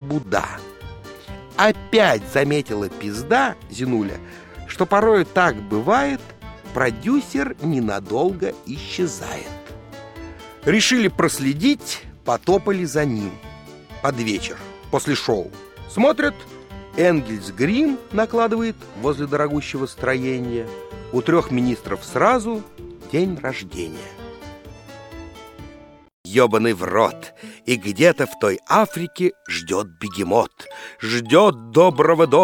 лабуда. Опять заметила пизда, Зинуля, что порой так бывает, продюсер ненадолго исчезает. Решили проследить, потопали за ним. Под вечер, после шоу. Смотрят, Энгельс грим накладывает возле дорогущего строения. У 3 министров сразу день рождения. Ёбаный в рот. И где-то в той Африке ждет бегемот. Ждет доброго